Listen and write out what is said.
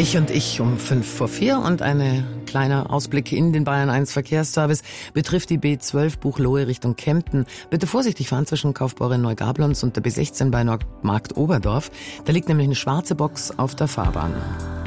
Ich und ich um 5:05 und ein kleiner Ausblick in den Bayern 1 Verkehrsservice betrifft die B12 Buchloe Richtung Kempten. Bitte vorsichtig fahren zwischen Kaufbeuren Neugablonz und der B16 bei Markt Oberdorf. Da liegt nämlich eine schwarze Box auf der Fahrbahn.